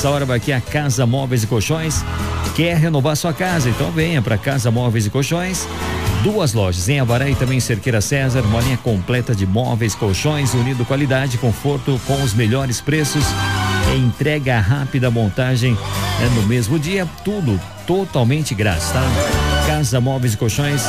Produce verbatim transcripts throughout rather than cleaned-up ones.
Nessa hora vai aqui a Casa Móveis e Colchões. Quer renovar sua casa? Então venha para Casa Móveis e Colchões. Duas lojas em Avaré e também em Cerqueira César, uma linha completa de móveis, colchões, unindo qualidade, conforto com os melhores preços, entrega rápida, montagem né, no mesmo dia, tudo totalmente grátis, tá? Casa Móveis e Colchões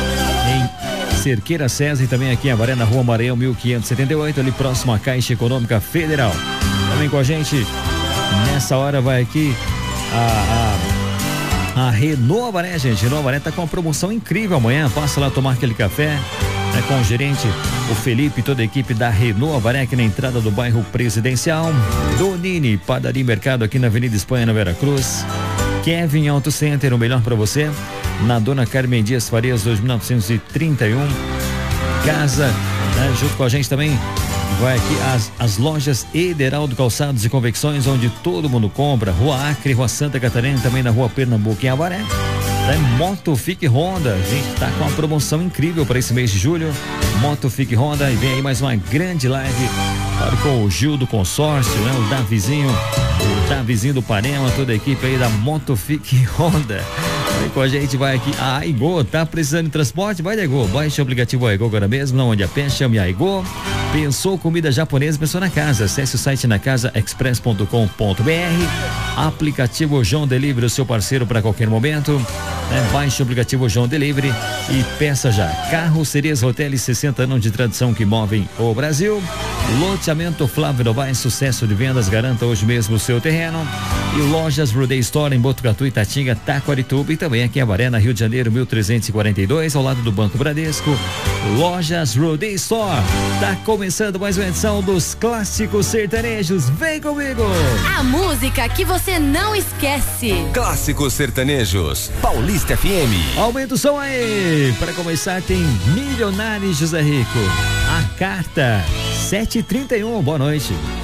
em Cerqueira César e também aqui em Avaré, na Rua Maranhão mil quinhentos e setenta e oito, ali próximo à Caixa Econômica Federal. Também com a gente, nessa hora vai aqui a... a A Renault Avaré, gente. Renault Avaré tá com uma promoção incrível amanhã. Passa lá tomar aquele café né, com o gerente, o Felipe e toda a equipe da Renault Avaré aqui na entrada do bairro Presidencial. Donini, Padaria e Mercado aqui na Avenida Espanha, na Veracruz. Kevin Auto Center, o melhor para você. Na Dona Carmen Dias Farias, dois mil novecentos e trinta e um. Casa, né, junto com a gente também. Vai aqui as, as lojas Ederaldo Calçados e Convecções, onde todo mundo compra. Rua Acre, Rua Santa Catarina, também na Rua Pernambuco em Avaré. É Motofic Honda, a gente tá com uma promoção incrível para esse mês de julho. Motofic Honda, e vem aí mais uma grande live claro, com o Gil do Consórcio, né? O Davizinho, o Davizinho do Parema, toda a equipe aí da Motofic Honda. Vem com a gente, vai aqui a Aigo, tá precisando de transporte? Vai da Aigo, baixe o aplicativo Aigo agora mesmo, não onde a pé, chame a Aigo. Pensou comida japonesa, pensou na casa. Acesse o site na casa express ponto com ponto br. Aplicativo João Delivery, o seu parceiro para qualquer momento. É, baixe o aplicativo João Delivery e peça já. Carrocerias Hotéis, sessenta anos de tradição que movem o Brasil. Loteamento Flávio Novaes, sucesso de vendas, garanta hoje mesmo o seu terreno. E lojas Roday Store em Botucatu, Itatinga, Taquarituba e também aqui em Avaré, na Rio de Janeiro, mil trezentos e quarenta e dois, ao lado do Banco Bradesco. Lojas Roday Store. Tá começando mais uma edição dos Clássicos Sertanejos. Vem comigo! A música que você não esquece. Clássicos Sertanejos, Paulista F M. Aumenta o som aí. Para começar tem Milionários José Rico. A Carta, sete e trinta e um. Boa noite.